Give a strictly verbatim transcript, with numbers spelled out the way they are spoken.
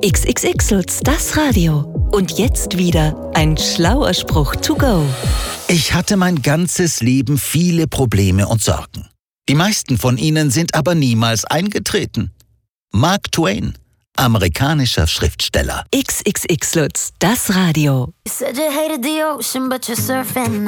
X X X Lutz, das Radio. Und jetzt wieder ein schlauer Spruch to go. Ich hatte mein ganzes Leben viele Probleme und Sorgen. Die meisten von ihnen sind aber niemals eingetreten. Mark Twain, amerikanischer Schriftsteller. X X X Lutz, das Radio. You said you hated the ocean, but you're surfing now.